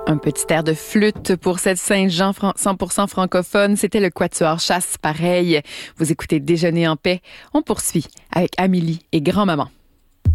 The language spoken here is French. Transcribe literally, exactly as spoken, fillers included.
Un petit air de flûte pour cette Saint-Jean cent pour cent francophone. C'était le Quatuor Chasse Pareil. Vous écoutez Déjeuner en paix. On poursuit avec Amélie et Grand-Maman.